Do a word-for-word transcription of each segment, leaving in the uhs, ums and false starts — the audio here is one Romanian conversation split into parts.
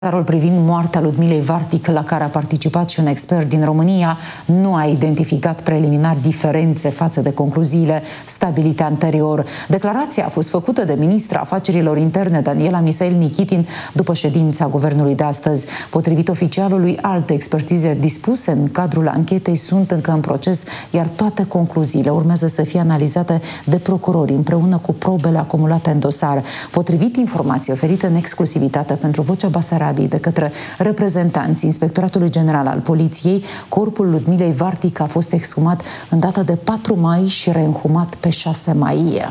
Dosarul privind moartea Ludmilei Vartic, la care a participat și un expert din România, nu a identificat preliminar diferențe față de concluziile stabilite anterior. Declarația a fost făcută de ministra afacerilor interne Daniela Misail Nichitin după ședința guvernului de astăzi. Potrivit oficialului, alte expertize dispuse în cadrul anchetei sunt încă în proces, iar toate concluziile urmează să fie analizate de procurori împreună cu probele acumulate în dosar. Potrivit informației oferite în exclusivitate pentru Vocea Basarabiei de către reprezentanții Inspectoratului General al Poliției, corpul Ludmilei Vartic a fost exhumat în data de patru mai și reînhumat pe șase mai.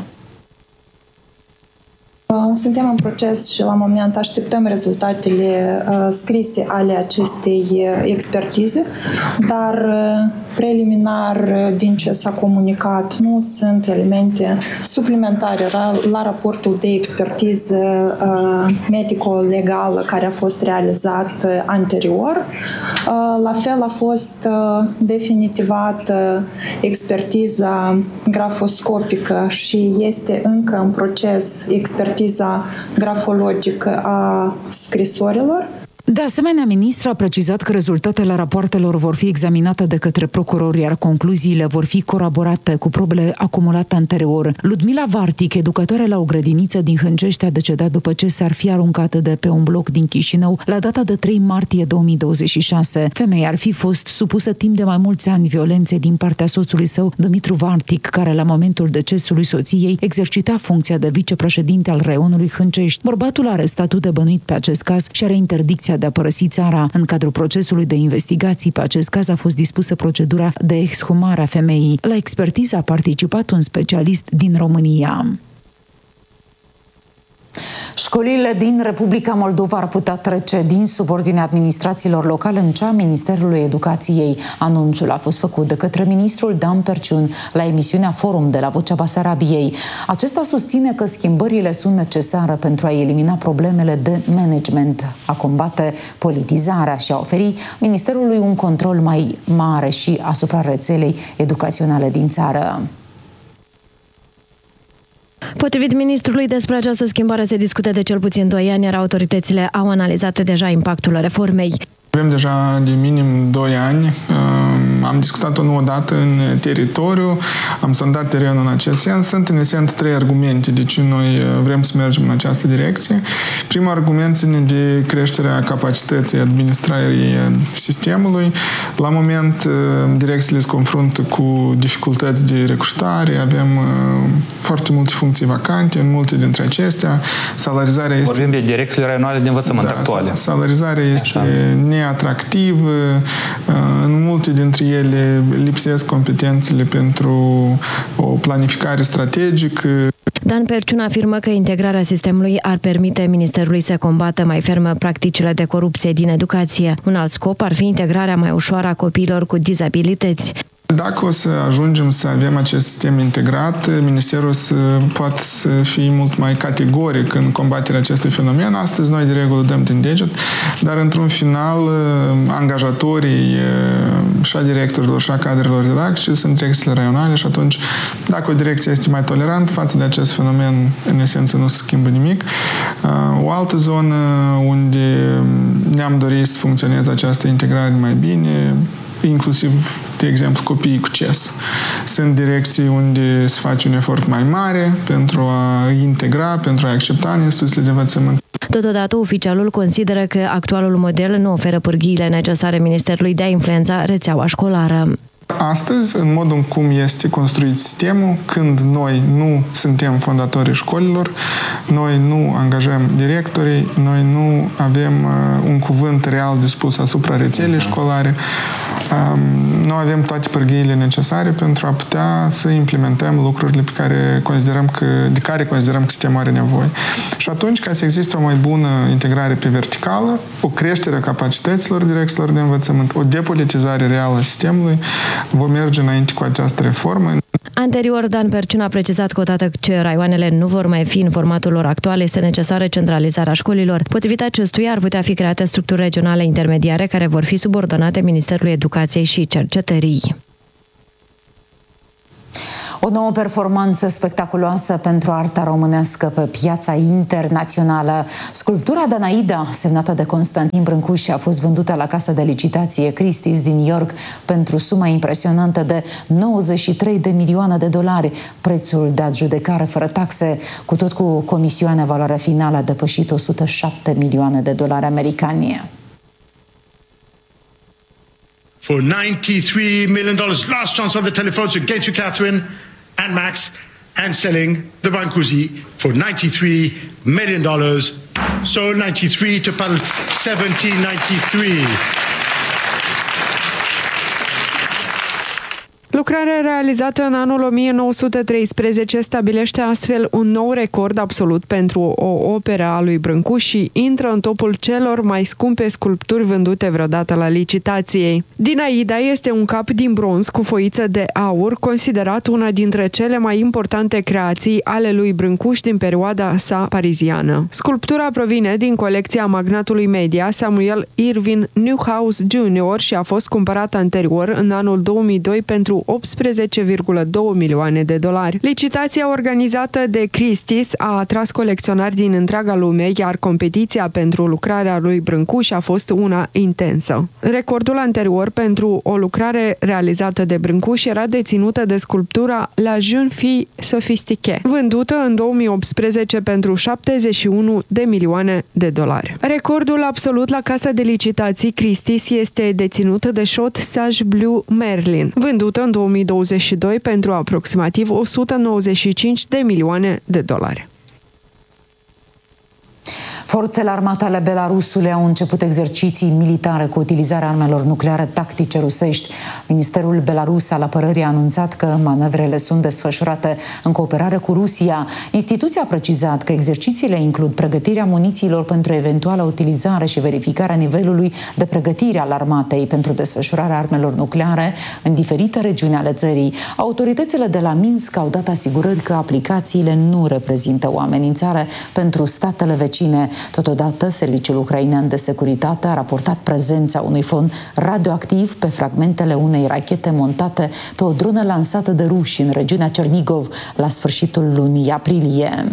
Suntem în proces și la moment așteptăm rezultatele uh, scrise ale acestei uh, expertize, dar uh, preliminar, din ce s-a comunicat, nu sunt elemente suplimentare la, la raportul de expertiză uh, medico-legală care a fost realizat uh, anterior. Uh, la fel a fost uh, definitivată expertiza grafoscopică și este încă în proces expertiza grafologică a scrisorilor. De asemenea, ministra a precizat că rezultatele rapoartelor vor fi examinate de către procurori, iar concluziile vor fi coroborate cu probele acumulate anterior. Ludmila Vartic, educatoare la o grădiniță din Hâncești, a decedat după ce s-ar fi aruncat de pe un bloc din Chișinău la data de trei martie două mii douăzeci și șase. Femeia ar fi fost supusă timp de mai mulți ani violențe din partea soțului său, Dumitru Vartic, care la momentul decesului soției exercita funcția de vicepreședinte al raionului Hâncești. Bărbatul are statut de bănuit pe acest caz și are interdicția de a părăsi țara. În cadrul procesului de investigații pe acest caz a fost dispusă procedura de exhumare a femeii. La expertiză a participat un specialist din România. Școlile din Republica Moldova ar putea trece din subordinea administrațiilor locale în cea a Ministerului Educației. Anunțul a fost făcut de către ministrul Dan Perciun la emisiunea Forum de la Vocea Basarabiei. Acesta susține că schimbările sunt necesare pentru a elimina problemele de management, a combate politizarea și a oferi Ministerului un control mai mare și asupra rețelei educaționale din țară. Potrivit ministrului, despre această schimbare se discută de cel puțin doi ani, iar autoritățile au analizat deja impactul reformei. Avem deja de minim doi ani. Am discutat-o nu odată în teritoriu, am sondat terenul în acest sens. Sunt în esență trei argumente de ce noi vrem să mergem în această direcție. Primul argument ține de creșterea capacității administrării sistemului. La moment, direcțiile se confruntă cu dificultăți de recrutare, avem foarte multe funcții vacante, în multe dintre acestea. Salarizarea este... Vorbim de direcțiile raionale de învățământ da, actuale. Salarizarea este neatractivă, în multe dintre ele lipsesc competențele pentru o planificare strategică. Dan Perciun afirmă că integrarea sistemului ar permite Ministerului să combată mai ferm practicile de corupție din educație. Un alt scop ar fi integrarea mai ușoară a copiilor cu dizabilități. Dacă o să ajungem să avem acest sistem integrat, Ministerul să poate să fie mult mai categoric în combaterea acestui fenomen. Astăzi noi de regulă dăm din deget, dar într-un final angajatorii și a directorilor și a cadrelor didactice sunt direcțiile raionale și atunci dacă o direcție este mai tolerant față de acest fenomen, în esență nu se schimbă nimic. O altă zonă unde ne-am dorit să funcționeze această integrare mai bine, inclusiv, de exemplu, copiii cu C E S. Sunt direcții unde se face un efort mai mare pentru a integra, pentru a accepta în instituțiile de învățământ. Totodată, oficialul consideră că actualul model nu oferă pârghiile necesare Ministerului de a influența rețeaua școlară. Astăzi, în modul în cum este construit sistemul, când noi nu suntem fondatorii școlilor, noi nu angajăm directorii, noi nu avem uh, un cuvânt real de spus asupra rețelei școlare, um, nu avem toate pârghiile necesare pentru a putea să implementăm lucrurile pe care considerăm că, de care considerăm că sistemul are nevoie. Și atunci, ca să existe o mai bună integrare pe verticală, o creștere a capacităților direcțiilor de învățământ, o depolitizare reală a sistemului, vom merge înainte cu această reformă. Anterior, Dan Perciun a precizat că odată ce raioanele nu vor mai fi în formatul lor actual, este necesară centralizarea școlilor. Potrivit acestuia, ar putea fi create structuri regionale intermediare care vor fi subordonate Ministerului Educației și Cercetării. O nouă performanță spectaculoasă pentru arta românească pe piața internațională. Sculptura Danaida, semnată de Constantin Brâncuș, a fost vândută la casa de licitație Christie's din New York pentru suma impresionantă de nouăzeci și trei de milioane de dolari. Prețul de adjudecare fără taxe, cu tot cu comisioane, valoarea finală a depășit o sută șapte milioane de dolari americani. For ninety-three million dollars. Last chance on the telephone, so get you Catherine and Max, and selling the Brancusi for ninety-three million dollars. So ninety-three to paddle seventeen ninety-three. Lucrarea realizată în anul o mie nouă sute treisprezece stabilește astfel un nou record absolut pentru o operă a lui Brâncuș și intră în topul celor mai scumpe sculpturi vândute vreodată la licitație. Danaida este un cap din bronz cu foiță de aur, considerat una dintre cele mai importante creații ale lui Brâncuș din perioada sa pariziană. Sculptura provine din colecția magnatului media Samuel Irving Newhouse junior și a fost cumpărată anterior în anul două mii doi pentru optsprezece virgulă doi milioane de dolari. Licitația organizată de Christie's a atras colecționari din întreaga lume, iar competiția pentru lucrarea lui Brâncuș a fost una intensă. Recordul anterior pentru o lucrare realizată de Brâncuș era deținută de sculptura La Jeune Fille Sophistiquée, vândută în două mii optsprezece pentru șaptezeci și unu de milioane de dolari. Recordul absolut la casa de licitații Christie's este deținut de Shot Sage Blue Merlin, vândută în două mii douăzeci și doi pentru aproximativ o sută nouăzeci și cinci de milioane de dolari. Forțele armate ale Belarusului au început exerciții militare cu utilizarea armelor nucleare tactice rusești. Ministerul Belarus al Apărării a anunțat că manevrele sunt desfășurate în cooperare cu Rusia. Instituția a precizat că exercițiile includ pregătirea munițiilor pentru eventuală utilizare și verificarea nivelului de pregătire al armatei pentru desfășurarea armelor nucleare în diferite regiuni ale țării. Autoritățile de la Minsk au dat asigurări că aplicațiile nu reprezintă o amenințare pentru statele vecine. Totodată, Serviciul Ucrainean de Securitate a raportat prezența unui fond radioactiv pe fragmentele unei rachete montate pe o dronă lansată de ruși în regiunea Cernigov la sfârșitul lunii aprilie.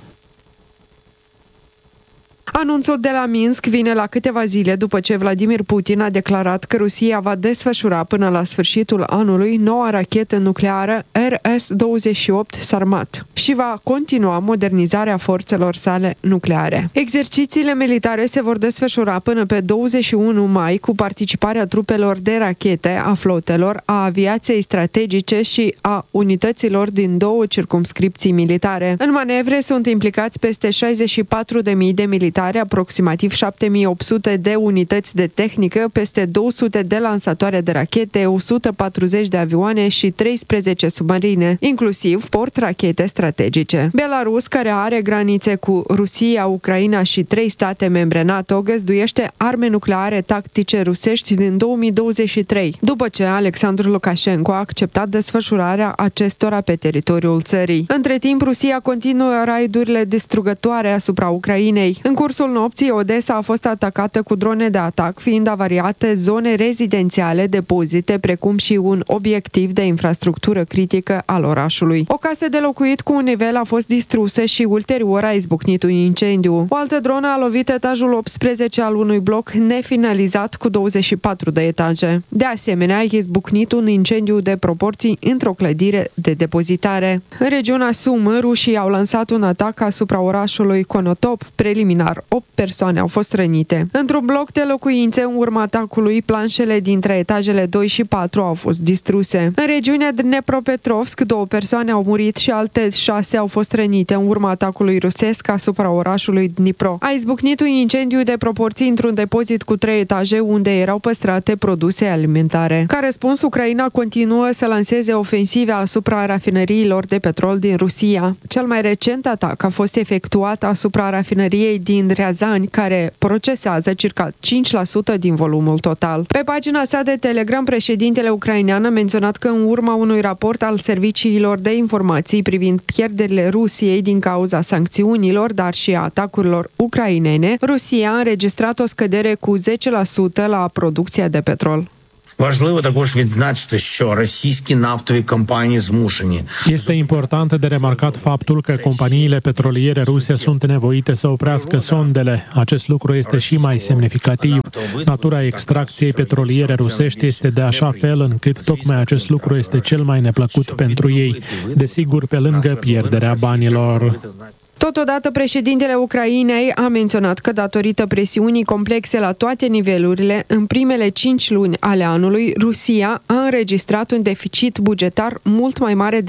Anunțul de la Minsk vine la câteva zile după ce Vladimir Putin a declarat că Rusia va desfășura până la sfârșitul anului noua rachetă nucleară R S douăzeci și opt Sarmat și va continua modernizarea forțelor sale nucleare. Exercițiile militare se vor desfășura până pe douăzeci și unu mai cu participarea trupelor de rachete, a flotelor, a aviației strategice și a unităților din două circumscripții militare. În manevre sunt implicați peste șaizeci și patru de mii de militari, aproximativ șapte mii opt sute de unități de tehnică, peste două sute de lansatoare de rachete, o sută patruzeci de avioane și treisprezece submarine, inclusiv port-rachete strategice. Belarus, care are granițe cu Rusia, Ucraina și trei state membre NATO, găzduiește arme nucleare tactice rusești din două mii douăzeci și trei, după ce Alexandru Lukashenko a acceptat desfășurarea acestora pe teritoriul țării. Între timp, Rusia continuă raidurile distrugătoare asupra Ucrainei. În cursul nopții, Odessa a fost atacată cu drone de atac, fiind avariate zone rezidențiale, depozite, precum și un obiectiv de infrastructură critică al orașului. O casă de locuit cu un nivel a fost distrusă și ulterior a izbucnit un incendiu. O altă dronă a lovit etajul optsprezece al unui bloc nefinalizat cu douăzeci și patru de etaje. De asemenea, a izbucnit un incendiu de proporții într-o clădire de depozitare. În regiunea Sumă, rușii au lansat un atac asupra orașului Konotop. Preliminar, opt persoane au fost rănite. Într-un bloc de locuințe, în urma atacului, planșele dintre etajele doi și patru au fost distruse. În regiunea Dnepropetrovsk, două persoane au murit și alte șase au fost rănite în urma atacului rusesc asupra orașului Dnipro. A izbucnit un incendiu de proporții într-un depozit cu trei etaje unde erau păstrate produse alimentare. Ca răspuns, Ucraina continuă să lanseze ofensive asupra rafinăriilor de petrol din Rusia. Cel mai recent atac a fost efectuat asupra rafinăriei din Riazani, care procesează circa cinci la sută din volumul total. Pe pagina sa de Telegram, președintele ucrainean a menționat că în urma unui raport al serviciilor de informații privind pierderile Rusiei din cauza sancțiunilor, dar și a atacurilor ucrainene, Rusia a înregistrat o scădere cu zece la sută la producția de petrol. Важливо також відзначити, що російські нафтові компанії змушені. Este important de remarcat faptul că companiile petroliere ruse sunt nevoite să oprească sondele. Acest lucru este și mai semnificativ. Natura extracției petroliere rusești este de așa fel încât tocmai acest lucru este cel mai neplăcut pentru ei. Desigur, pe lângă pierderea banilor. Totodată, președintele Ucrainei a menționat că datorită presiunii complexe la toate nivelurile, în primele cinci luni ale anului, Rusia a înregistrat un deficit bugetar mult mai mare